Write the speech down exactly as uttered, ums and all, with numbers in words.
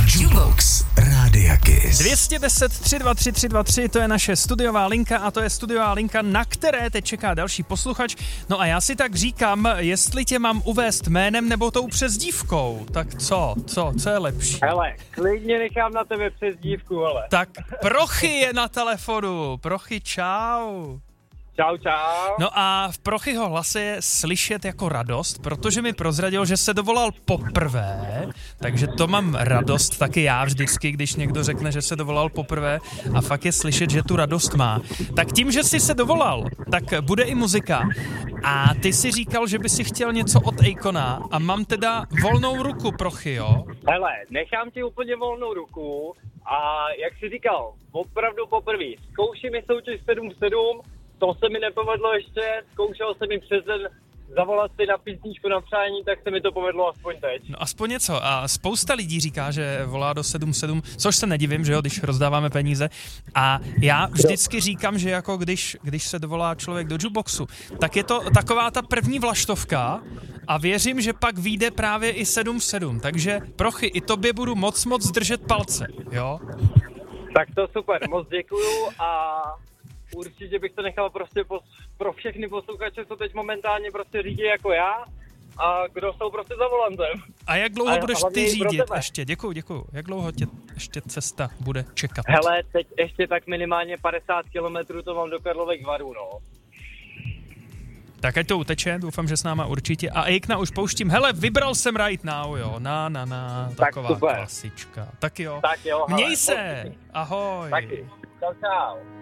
Jukebox Rádia Kiss. dvě stě deset tři dva tři tři dva tři, to je naše studiová linka a to je studiová linka, na které teď čeká další posluchač. No a já si tak říkám, jestli tě mám uvést jménem nebo tou přezdívkou. Tak co? Co? Co je lepší? Hele, klidně nechám na tebe přezdívku, hele. Tak Prochy je na telefonu. Prochy, čau. Čau, čau. No a v Prochyho hlase je slyšet jako radost, protože mi prozradil, že se dovolal poprvé, takže to mám radost taky já vždycky, když někdo řekne, že se dovolal poprvé a fakt je slyšet, že tu radost má. Tak tím, že jsi se dovolal, tak bude i muzika. A ty si říkal, že by si chtěl něco od Akona a mám teda volnou ruku, Prochy, jo? Hele, nechám ti úplně volnou ruku a jak jsi říkal, opravdu poprvé. Zkouši mi soutěž sedm sedm, to se mi nepovedlo ještě, zkoušel jsem mi přes den zavolat si na písničku na přání, tak se mi to povedlo aspoň teď. No aspoň něco. A spousta lidí říká, že volá do sedm sedm, což se nedivím, že jo, když rozdáváme peníze. A já vždycky říkám, že jako když, když se dovolá člověk do jukeboxu, tak je to taková ta první vlaštovka a věřím, že pak vyjde právě i sedm sedm. Takže Prochy, i tobě budu moc moc držet palce, jo? Tak to super, moc děkuju a určitě bych to nechal prostě pos, pro všechny posluchače, co teď momentálně prostě řídí jako já a kdo jsou prostě za volantem. A jak dlouho a budeš ty pro řídit tebe. ještě? Děkuju, děkuju. Jak dlouho tě ještě cesta bude čekat? Hele, teď ještě tak minimálně padesát kilometrů to mám do Karlových Varů, no. Tak ať to uteče, doufám, že s náma určitě. A Akona už pouštím. Hele, vybral jsem Right Now, jo. Na, na, na. Taková super. klasička. Tak jo. Tak jo, hele, Měj se. Ahoj. Taky. Čau, čau.